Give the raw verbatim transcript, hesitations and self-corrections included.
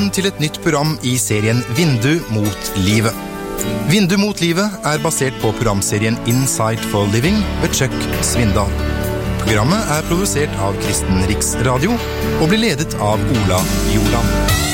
Til et nytt program i serien Vindu mot livet. Vindu mot livet er basert på programserien Insight for Living ved Chuck Svindal. Programmet er produsert av Kristen Riksradio og blir ledet av Ola Joland.